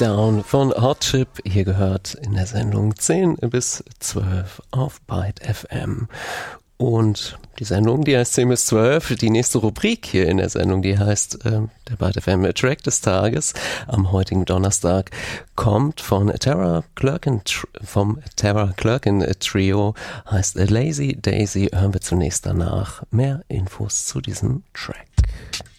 Down von Hot Chip, hier gehört in der Sendung 10 bis 12 auf Byte FM. Und die Sendung, die heißt 10 bis 12, die nächste Rubrik hier in der Sendung, die heißt der Byte FM Track des Tages am heutigen Donnerstag, kommt von vom Tara Clerkin Trio, heißt Lazy Daisy. Hören wir zunächst danach mehr Infos zu diesem Track.